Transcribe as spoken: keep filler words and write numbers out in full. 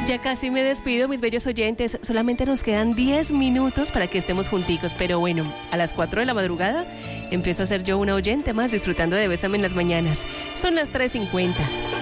Ya casi me despido, mis bellos oyentes. Solamente nos quedan diez minutos para que estemos junticos. Pero bueno, a las cuatro de la madrugada empiezo a ser yo una oyente más disfrutando de Bésame en las mañanas. Son las tres cincuenta.